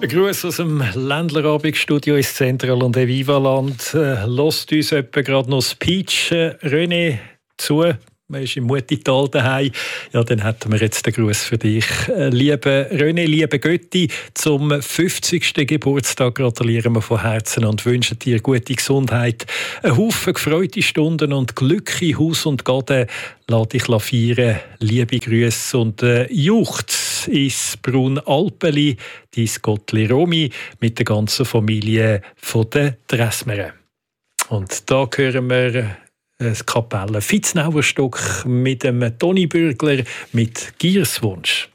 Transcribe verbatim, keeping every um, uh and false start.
Ein Gruß aus dem Ländlerabendstudio ins Zentral- und Vivaland. Äh, Hört uns etwa gerade noch Speech äh, René zu. Man ist im Mutital daheim. Ja, dann hätten wir jetzt den Gruß für dich. Äh, liebe René, liebe Götti, zum fünfzigsten Geburtstag gratulieren wir von Herzen und wünschen dir gute Gesundheit, einen Haufen gefreute Stunden und Glück in Haus und Garten. Lass dich feiern, liebe Grüße und äh, Juchz ins Brunalpeli, dein Gottli Romi mit der ganzen Familie von den Dressmeren. Und da hören wir das Kapelle Vitznauerstock mit dem Toni Bürgler mit Gierswunsch.